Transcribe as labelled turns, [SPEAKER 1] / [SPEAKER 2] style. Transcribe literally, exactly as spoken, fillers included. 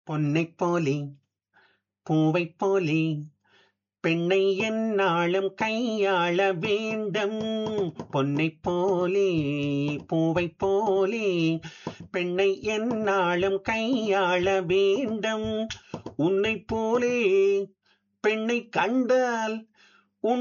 [SPEAKER 1] பொன்னைப் போலே பூவைப் போலே பெண்ணை எந்நாளும் கையாள வேண்டும். பொன்னைப் போலே பூவைப் போலே பெண்ணை எந்நாளும் கையாள வேண்டும். உன்னைப் போலே பெண்ணைக் கண்டால்